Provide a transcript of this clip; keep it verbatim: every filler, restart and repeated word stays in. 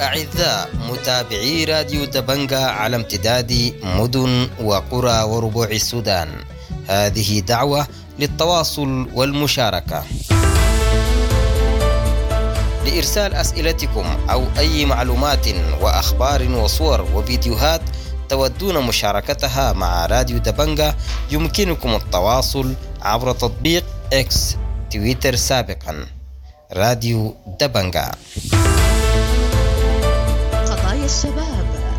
أعزاء متابعي راديو دبنجة على امتداد مدن وقرى وربوع السودان، هذه دعوة للتواصل والمشاركة. لإرسال أسئلتكم أو أي معلومات وأخبار وصور وفيديوهات تودون مشاركتها مع راديو دبنجة، يمكنكم التواصل عبر تطبيق إكس تويتر سابقا راديو دبنجة. قضايا الشباب